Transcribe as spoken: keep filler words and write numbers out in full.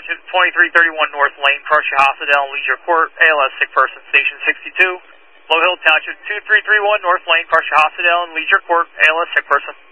Township, twenty-three thirty-one North Lane, Prussia Hospital, Leisure Court, A L S sick person, station sixty-two. Low Hill Township, two three three one North Lane, Prussia Hospital, Leisure Court, A L S sick person.